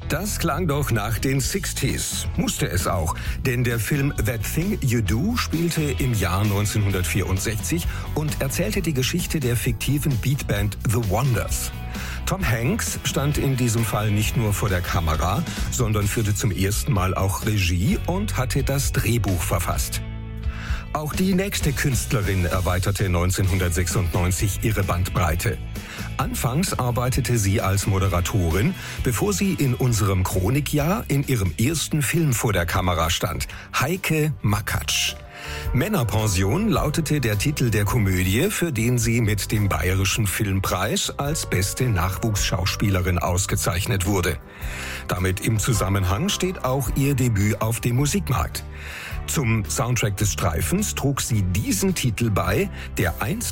Das klang doch nach den 60s. Musste es auch, denn der Film That Thing You Do spielte im Jahr 1964 und erzählte die Geschichte der fiktiven Beatband The Wonders. Tom Hanks stand in diesem Fall nicht nur vor der Kamera, sondern führte zum ersten Mal auch Regie und hatte das Drehbuch verfasst. Auch die nächste Künstlerin erweiterte 1996 ihre Bandbreite. Anfangs arbeitete sie als Moderatorin, bevor sie in unserem Chronikjahr in ihrem ersten Film vor der Kamera stand, Heike Makatsch. Männerpension lautete der Titel der Komödie, für den sie mit dem Bayerischen Filmpreis als beste Nachwuchsschauspielerin ausgezeichnet wurde. Damit im Zusammenhang steht auch ihr Debüt auf dem Musikmarkt. Zum Soundtrack des Streifens trug sie diesen Titel bei, der einst